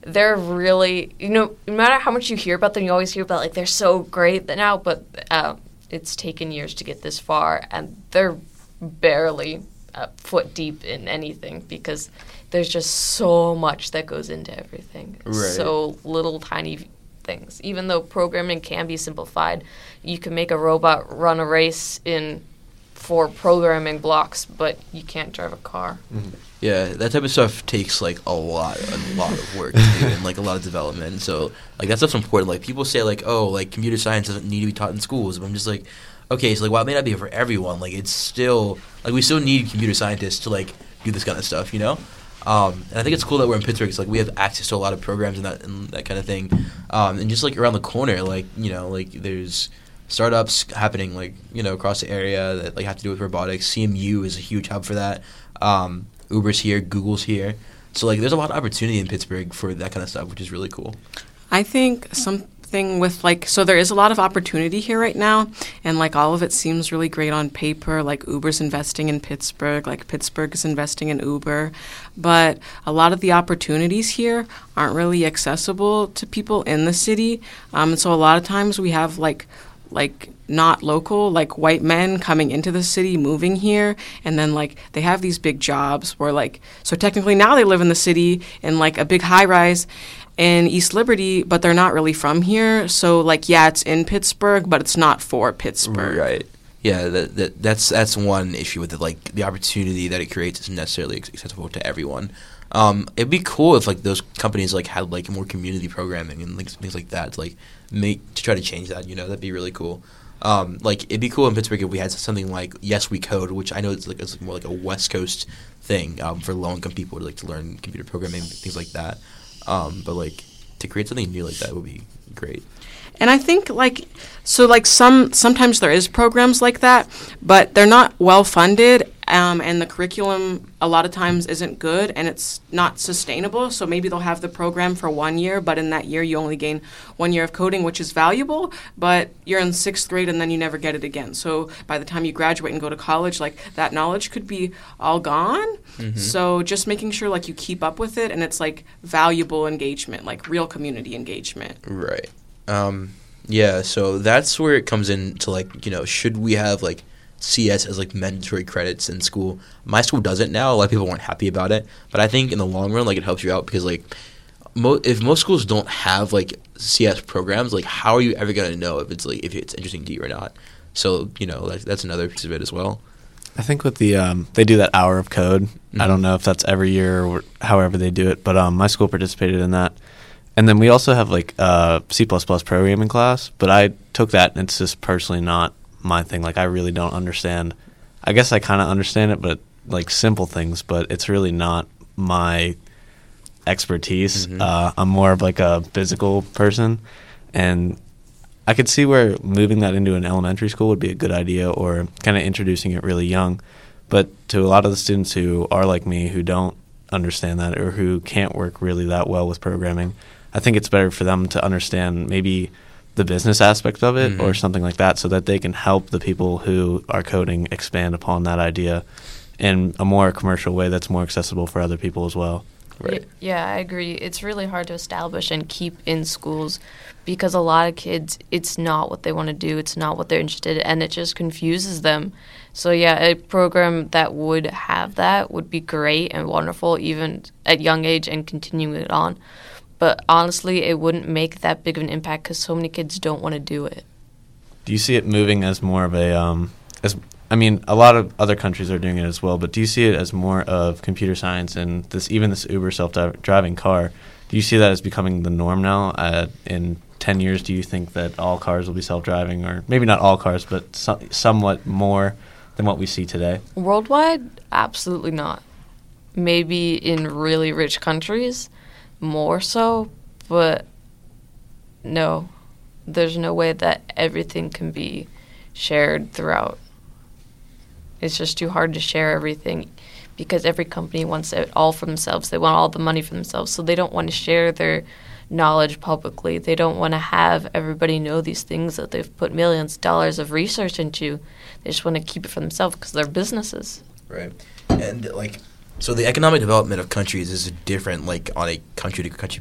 they're really, no matter how much you hear about them, you always hear about, like, they're so great now, but it's taken years to get this far, and they're barely a foot deep in anything because there's just so much that goes into everything. Right. So little tiny things. Even though programming can be simplified, you can make a robot run a race in 4 programming blocks, but you can't drive a car. Mm-hmm. Yeah, that type of stuff takes like a lot of work to do and like a lot of development. So like that stuff's important. Like people say like, oh, like computer science doesn't need to be taught in schools, but I'm just like, okay, so like while it may not be for everyone, like it's still like we still need computer scientists to like do this kind of stuff, you know? And I think it's cool that we're in Pittsburgh. It's like we have access to a lot of programs and that kind of thing. And just like around the corner, like, you know, like there's startups happening like, you know, across the area that like have to do with robotics. CMU is a huge hub for that. Uber's here, Google's here. So like there's a lot of opportunity in Pittsburgh for that kind of stuff, which is really cool. I think something with like, so there is a lot of opportunity here right now, and like all of it seems really great on paper, like Uber's investing in Pittsburgh, like Pittsburgh is investing in Uber, but a lot of the opportunities here aren't really accessible to people in the city. And so a lot of times we have like not local, like white men coming into the city, moving here, and then like they have these big jobs where like, so technically now they live in the city in like a big high rise in East Liberty, but they're not really from here. So like, yeah, it's in Pittsburgh, but it's not for Pittsburgh. Right. Yeah, that's one issue with it. Like the opportunity that it creates isn't necessarily accessible to everyone. It'd be cool if like those companies like had like more community programming and like things like that to like to try to change that. You know, that'd be really cool. Like it'd be cool in Pittsburgh if we had something like Yes We Code, which I know it's more like a West Coast thing for low income people to learn computer programming, things like that. But like to create something new like that would be great. And I think like, so like sometimes there is programs like that, but they're not well funded, and the curriculum a lot of times isn't good and it's not sustainable. So maybe they'll have the program for 1 year, but in that year you only gain 1 year of coding, which is valuable, but you're in 6th grade and then you never get it again. So by the time you graduate and go to college, like that knowledge could be all gone. Mm-hmm. So just making sure like you keep up with it and it's like valuable engagement, like real community engagement. Right. Yeah, so that's where it comes into like, you know, should we have like CS as like mandatory credits in school? My school doesn't now. A lot of people weren't happy about it, but I think in the long run, like it helps you out because like if most schools don't have like CS programs, like how are you ever gonna know if it's interesting to you or not? So you know that's another piece of it as well. I think with the they do that hour of code. Mm-hmm. I don't know if that's every year or however they do it, but my school participated in that. And then we also have like C++ programming class, but I took that and it's just personally not my thing. Like I really don't understand. I guess I kind of understand it, but like simple things, but it's really not my expertise. Mm-hmm. I'm more of like a physical person, and I could see where moving that into an elementary school would be a good idea, or kind of introducing it really young. But to a lot of the students who are like me, who don't understand that or who can't work really that well with programming, I think it's better for them to understand maybe the business aspect of it, mm-hmm. or something like that, so that they can help the people who are coding expand upon that idea in a more commercial way that's more accessible for other people as well. Right. Yeah, I agree. It's really hard to establish and keep in schools because a lot of kids, it's not what they want to do. It's not what they're interested in, and it just confuses them. So, yeah, a program that would have that would be great and wonderful even at young age and continuing it on. But honestly, it wouldn't make that big of an impact because so many kids don't want to do it. Do you see it moving as more of a a lot of other countries are doing it as well, but do you see it as more of computer science and this Uber self-driving car? Do you see that as becoming the norm now? In 10 years, do you think that all cars will be self-driving, or maybe not all cars, but somewhat more than what we see today? Worldwide, absolutely not. Maybe in really rich countries, more so, but no. There's no way that everything can be shared throughout. It's just too hard to share everything because every company wants it all for themselves. They want all the money for themselves, so they don't want to share their knowledge publicly. They don't want to have everybody know these things that they've put millions of dollars of research into. They just want to keep it for themselves because they're businesses. Right. And, like, so the economic development of countries is different, like, on a country-to-country